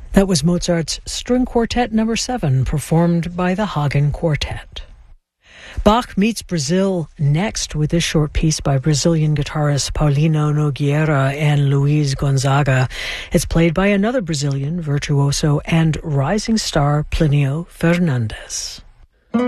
That was Mozart's String Quartet No. 7, performed by the Hagen Quartet. Bach meets Brazil next with this short piece by Brazilian guitarists Paulino Nogueira and Luiz Gonzaga. It's played by another Brazilian virtuoso and rising star Plinio Fernandes.